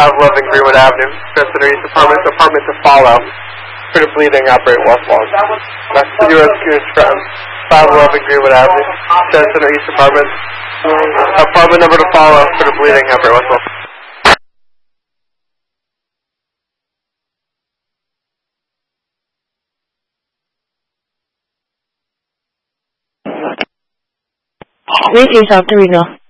511 Greenwood Avenue, Center East Apartment, apartment to follow. For the bleeding, operate Westlawn. That's the U.S. Units from 511 Greenwood Avenue, Center East Apartment. Apartment number to follow. For the bleeding, operate Westlawn. This is Alter Ego.